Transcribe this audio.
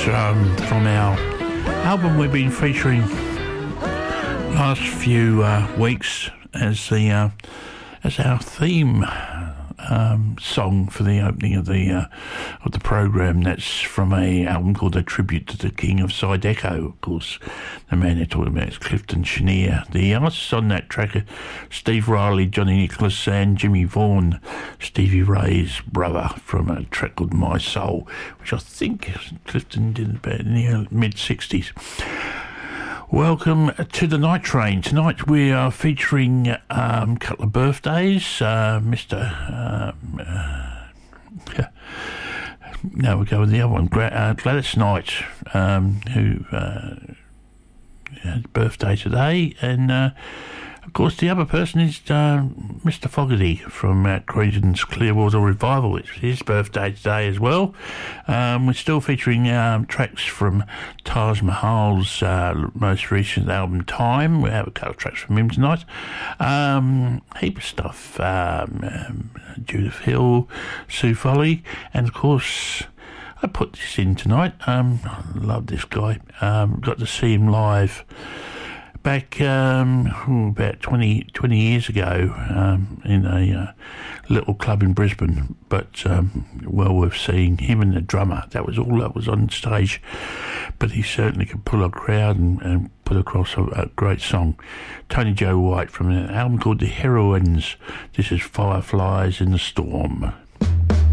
from our album we've been featuring last few weeks as our theme song for the opening of the program. That's from a album called A Tribute to the King of Zydeco. Of course, the man they're talking about is Clifton Chenier. The artists on that track are Steve Riley, Johnny Nicholas and Jimmy Vaughan, Stevie Ray's brother, from a track called My Soul, which I think Clifton did about in the mid-60s. Welcome to the Night Train. Tonight we are featuring a couple of birthdays. No, we'll go with the other one. Gladys Knight, who had a birthday today, and of course the other person is Mr. Fogarty from Creedence Clearwater Revival. It's his birthday today as well. We're still featuring tracks from Taj Mahal's most recent album Time. We have a couple of tracks from him tonight. Heap of stuff. Judith Hill, Sue Foley, and of course I put this in tonight. I love this guy. Got to see him live back about 20 years ago in a little club in Brisbane, but well worth seeing. Him and the drummer, that was all that was on stage, but he certainly could pull a crowd and put across a great song. Tony Joe White from an album called The Heroines. This is Fireflies in the Storm.